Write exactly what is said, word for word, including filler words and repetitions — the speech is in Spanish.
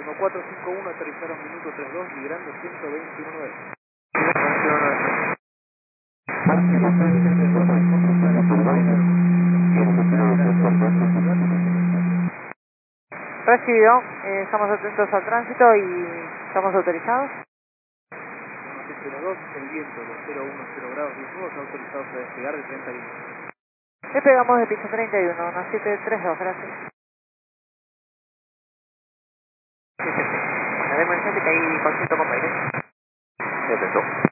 uno cuatro cinco uno, aterrizaron minuto treinta y dos, librando ciento veintiuno nueve. Recibido, eh, estamos atentos al tránsito y estamos autorizados. cero dos, el viento de cero uno cero grados diez nudos, autorizados a despegar de treinta y uno. Le pegamos de piso treinta y uno, uno siete tres dos, gracias. Mandaremos el gente que hay consulta con aire. Se atento.